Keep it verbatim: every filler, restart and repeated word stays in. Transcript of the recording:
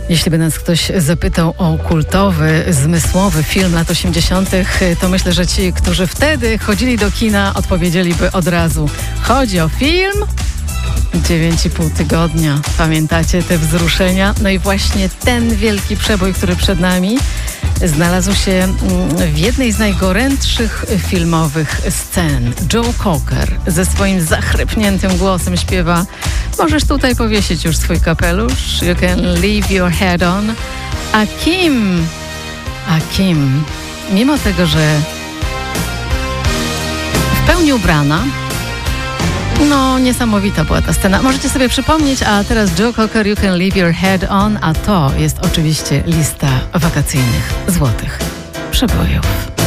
Jeśli by nas ktoś zapytał o kultowy, zmysłowy film lat osiemdziesiątych, to myślę, że ci, którzy wtedy chodzili do kina, odpowiedzieliby od razu: chodzi o film dziewięć i pół tygodnia. Pamiętacie te wzruszenia? No i właśnie ten wielki przebój, który przed nami, znalazł się w jednej z najgorętszych filmowych scen. Joe Cocker ze swoim zachrypniętym głosem śpiewa: możesz tutaj powiesić już swój kapelusz, you can leave your head on. A Kim, a Kim, mimo tego, że w pełni ubrana, no, niesamowita była ta scena. Możecie sobie przypomnieć, a teraz Joe Cocker, You Can Leave Your Head On, a to jest oczywiście lista wakacyjnych złotych przebojów.